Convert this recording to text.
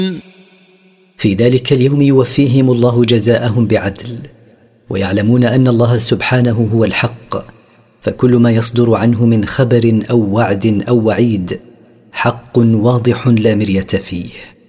في ذلك اليوم يوفيهم الله جزاءهم بعدل، ويعلمون أن الله سبحانه هو الحق، فكل ما يصدر عنه من خبر أو وعد أو وعيد حق واضح لا مرية فيه.